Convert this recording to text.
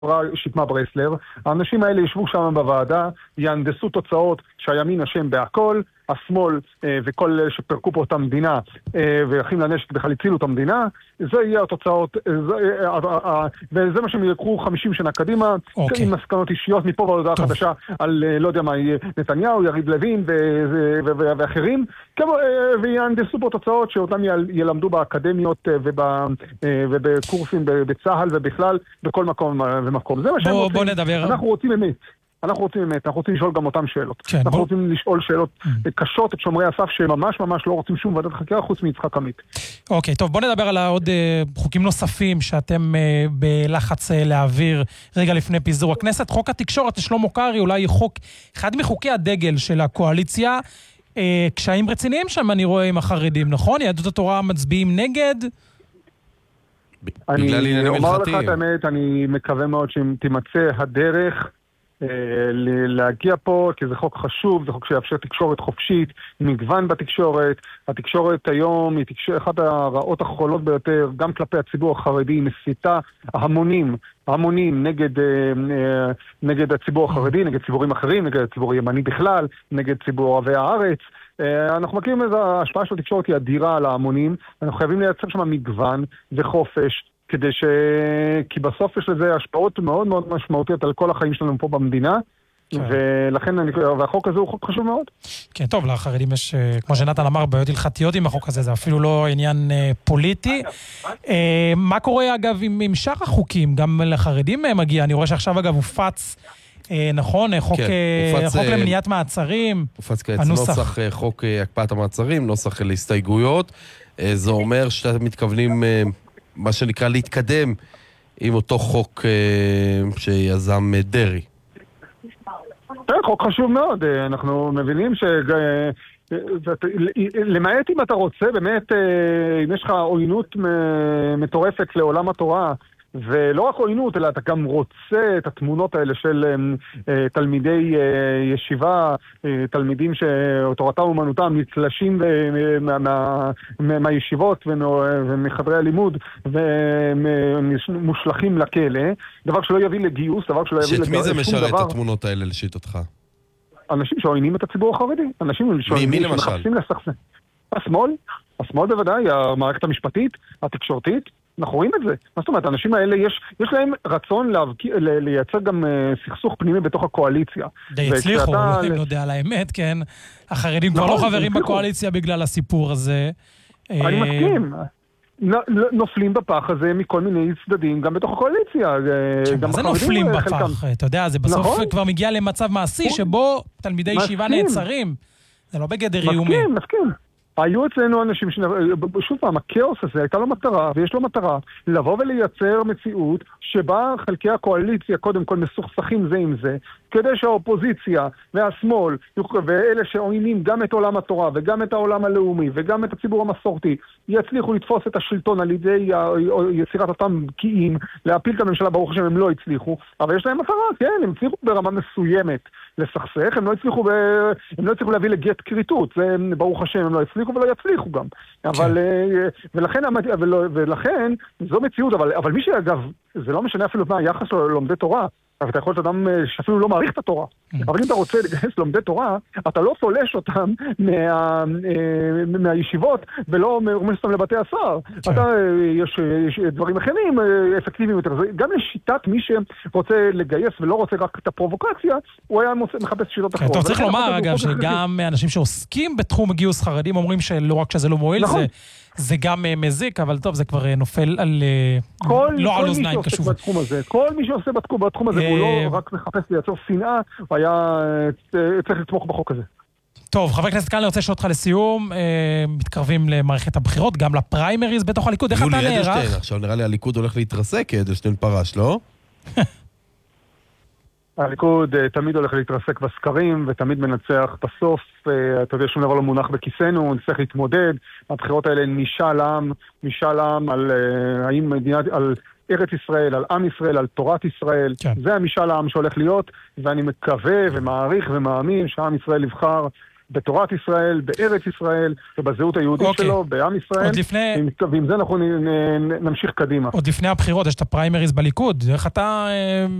שקמה ברסלר, האנשים האלה ישבו שם בוועדה, יהנדסו תוצאות שהימין אשם בהכל, השמאל וכל אלה שפרקו פה את המדינה ויחים לנשק בכלל הצילו את המדינה, זה יהיה התוצאות, וזה מה שהם יקחו 50 שנה קדימה, עם מסקנות אישיות מפה והודעה חדשה על, לא יודע מה, נתניהו, יריב לוין ואחרים, ויהנדסו פה תוצאות שאותם ילמדו באקדמיות ובקורסים בצהל ובכלל, בכל מקום ומקום. זה מה שהם רוצים. בוא נדבר. אנחנו רוצים אמת. אנחנו רוצים לשאול גם אותם שאלות. כן, אנחנו רוצים לשאול שאלות קשות את שומרי הסף שממש ממש לא רוצים שום ועדת חקירה חוץ מיצחק עמית. אוקיי, טוב, בוא נדבר על עוד חוקים נוספים שאתם בלחץ להעביר רגע לפני פיזור הכנסת. חוק התקשורת לשלמה קרעי, אולי חוק, אחד מחוקי הדגל של הקואליציה, קשיים רציניים שם אני רואה עם החרדים, נכון? יהדות התורה מצביעים נגד? אני אומר לך את האמת, אני מקווה מאוד שתימצא הדרך להגיע פה, כי זה חוק חשוב, זה חוק שיאפשר תקשורת חופשית, מגוון בתקשורת. התקשורת היום היא אחת הרעות החולות ביותר, גם כלפי הציבור החרדי, היא מסיתה המונים נגד הציבור החרדי, נגד ציבורים אחרים, נגד הציבור הימני בכלל, נגד ציבור אוהבי הארץ. אנחנו מכירים את ההשפעה של התקשורת היא אדירה על ההמונים, אנחנו חייבים לייצר שם מגוון וחופש, כי בסוף יש לזה השפעות מאוד מאוד משמעותיות על כל החיים שלנו פה במדינה, ולכן והחוק הזה הוא חוק חשוב מאוד. כן, טוב, לחרדים יש, כמו שנתן אמר, בעיות הלכתיות עם החוק הזה, זה אפילו לא עניין פוליטי. מה קורה אגב עם שאר החוקים? גם לחרדים מגיע, אני רואה שעכשיו אגב הופץ, נכון, חוק למניעת מעצרים. הופץ כעת נוסח חוק הקפאת המעצרים, נוסח להסתייגויות, זה אומר שאתם מתכוונים מה שנקרא להתקדם עם אותו חוק שיזם דרי. חוק חשוב מאוד, אנחנו מבינים למעט אם אתה רוצה באמת, אם יש לך עוינות מטורפת לעולם התורה, ולא רק עוינות, אלא אתה גם רוצה את התמונות האלה של תלמידי ישיבה, תלמידים שתורתם אומנותם נתלשים מהישיבות ומחדרי הלימוד ומושלכים לכלא, דבר שלא יביא לגיוס, דבר שלא יביא שאת מי זה משרת את התמונות האלה לשיטתך? אנשים שעוינים את הציבור החרדי, אנשים שמחפשים לסכסך. השמאל בוודאי, המערכת המשפטית, התקשורתית, אנחנו רואים את זה. מה זאת אומרת, האנשים האלה יש להם רצון לייצר גם סכסוך פנימי בתוך הקואליציה. די הצליחו, אם נודע על האמת, כן. החרדים כבר לא חברים בקואליציה בגלל הסיפור הזה. אני מסכים. נופלים בפח הזה מכל מיני צדדים, גם בתוך הקואליציה. מה זה נופלים בפח? אתה יודע, זה בסוף כבר מגיע למצב מעשי שבו תלמידי ישיבה נעצרים. זה לא בגדר איומי. מסכים. היו אצלנו אנשים שוב פעם, הכאוס הזה הייתה לו מטרה, ויש לו מטרה, לבוא ולייצר מציאות שבה חלקי הקואליציה קודם כל מסוכסכים זה עם זה, כדי שהאופוזיציה והשמאל, ואלה שעוינים גם את עולם התורה, וגם את העולם הלאומי, וגם את הציבור המסורתי, יצליחו לתפוס את השלטון על ידי יצירת אותם בקיאים, להפיל את הממשלה, ברוך השם הם לא הצליחו, אבל יש להם מטרה, כן, הם הצליחו ברמה מסוימת לסכסך, הם לא הצליחו להביא לגט קריטות, זה ברוך השם הם לא הצליחו ולא יצליחו גם. אבל, ולכן, זו מציאות, אבל מי שאגב, זה לא משנה אפילו מה היחס לו ללומדי תורה, אבל אתה יכול להיות אדם שאפילו לא מעריך את התורה. אבל אם אתה רוצה לגייס לומדי תורה, אתה לא תולש אותם מהישיבות, ולא אומר אותם לבתי הסוהר. יש דברים אחרים אפקטיביים יותר. גם לשיטת מי שרוצה לגייס ולא רוצה רק את הפרובוקציה, הוא היה מחפש שיטות אחרות. טוב, צריך לומר אגב שגם אנשים שעוסקים בתחום הגיוס חרדים אומרים שלא רק שזה לא מועיל, זה גם מזיק, אבל טוב, זה כבר נופל על לא על אוזניים קשובות. כל מי שעושה בתחום הזה, הוא לא רק מחפש לייצר שנאה, הוא היה צריך לתמוך בחוק הזה. טוב, חבר הכנסת קלנר, רוצה לשאול אותך לסיום, מתקרבים למערכת הבחירות, גם לפריימריז בתוך הליכוד, איך אתה נערך? עכשיו נראה לי הליכוד הולך להתרסק, כי אדלשטיין פרש, לא? הליכוד תמיד הולך להתרסק בסקרים, ותמיד מנצח בסוף. אתה יודע, שום דבר לא מונח בכיסנו, נצטרך להתמודד. הבחירות האלה משאל עם על על ארץ ישראל, על עם ישראל, על תורת ישראל. זה המשאל העם שהולך להיות, ואני מקווה ומעריך ומאמין שעם ישראל יבחר בתורת ישראל, בארץ ישראל, ובזהות היהודית שלו, בעם ישראל. ועם זה אנחנו נמשיך קדימה. עוד לפני הבחירות, יש את הפריימריז בליכוד. איך אתה